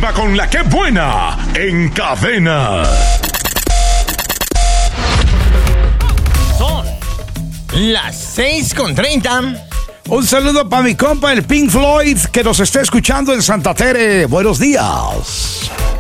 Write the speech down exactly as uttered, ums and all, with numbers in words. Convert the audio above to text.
arriba con la que buena en Cadena. Son las seis con treinta. Un saludo para mi compa, el Pink Floyd, que nos está escuchando en Santa Tere. Buenos días.